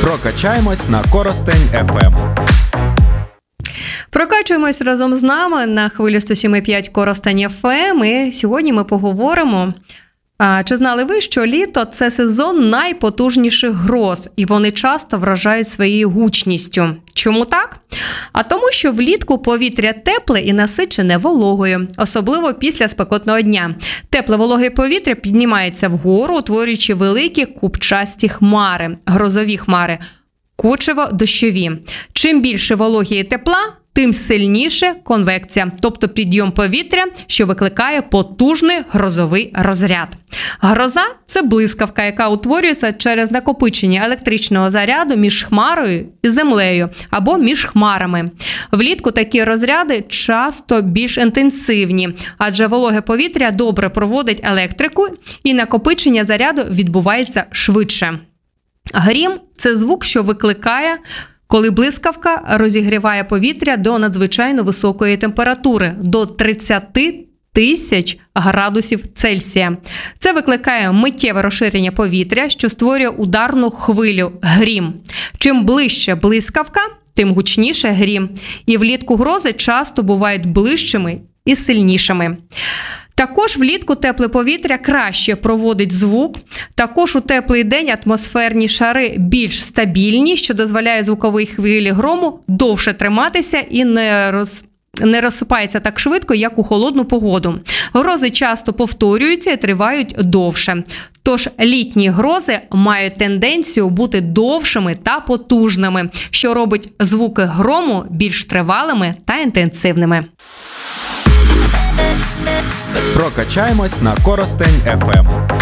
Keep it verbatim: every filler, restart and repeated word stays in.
Прокачаємось на Коростень еф ем. Прокачуємось разом з нами на хвилі сто сім і п'ять Коростень еф ем. І сьогодні ми поговоримо, а, чи знали ви, що літо – це сезон найпотужніших гроз, і вони часто вражають своєю гучністю. Чому так? А тому, що влітку повітря тепле і насичене вологою, особливо після спекотного дня. Тепле вологе повітря піднімається вгору, утворюючи великі купчасті хмари, грозові хмари, кучево-дощові. Чим більше вологі і тепла, тим сильніше конвекція, тобто підйом повітря, що викликає потужний грозовий розряд. Гроза – це блискавка, яка утворюється через накопичення електричного заряду між хмарою і землею або між хмарами. Влітку такі розряди часто більш інтенсивні, адже вологе повітря добре проводить електрику і накопичення заряду відбувається швидше. Грім – це звук, що викликає, коли блискавка розігріває повітря до надзвичайно високої температури – до тридцять тисяч градусів Цельсія. Це викликає миттєве розширення повітря, що створює ударну хвилю – грім. Чим ближче блискавка, тим гучніше грім. І влітку грози часто бувають ближчими і сильнішими. Також влітку тепле повітря краще проводить звук. Також у теплий день атмосферні шари більш стабільні, що дозволяє звуковій хвилі грому довше триматися і не роз... не розсипається так швидко, як у холодну погоду. Грози часто повторюються і тривають довше. Тож літні грози мають тенденцію бути довшими та потужними, що робить звуки грому більш тривалими та інтенсивними. Прокачаємось на Коростень еф ем.